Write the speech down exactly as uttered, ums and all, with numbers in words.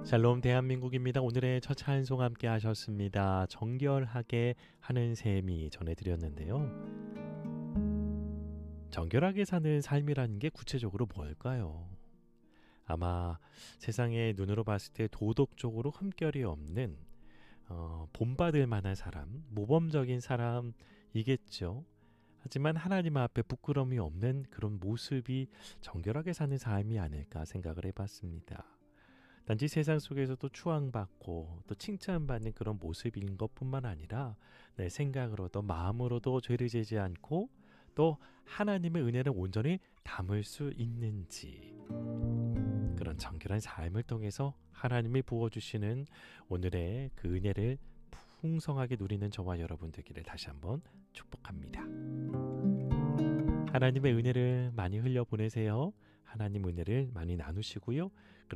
샬롬 대한민국입니다. 오늘의 첫 찬송 함께 하셨습니다. 정결하게 하는 셈이 전해드렸는데요. 정결하게 사는 삶이라는 게 구체적으로 뭘까요? 아마 세상의 눈으로 봤을 때 도덕적으로 흠결이 없는 어, 본받을 만한 사람, 모범적인 사람이겠죠. 하지만 하나님 앞에 부끄러움이 없는 그런 모습이 정결하게 사는 삶이 아닐까 생각을 해봤습니다. 단지 세상 속에서도 추앙받고 또 칭찬받는 그런 모습인 것뿐만 아니라 내 생각으로도 마음으로도 죄를 지지 않고 또 하나님의 은혜를 온전히 담을 수 있는지, 그런 정결한 삶을 통해서 하나님이 부어주시는 오늘의 그 은혜를 풍성하게 누리는 저와 여러분 되기를 다시 한번 축복합니다. 하나님의 은혜를 많이 흘려보내세요. 하나님 은혜를 많이 나누시고요.